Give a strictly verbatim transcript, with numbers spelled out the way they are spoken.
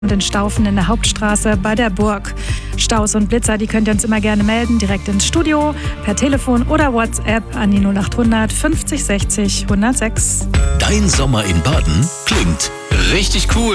und in Staufen in der Hauptstraße bei der Burg. Staus und Blitzer, die könnt ihr uns immer gerne melden, direkt ins Studio, per Telefon oder WhatsApp an die null achthundert fünfzig sechzig hundertsechs. Dein Sommer in Baden klingt richtig cool.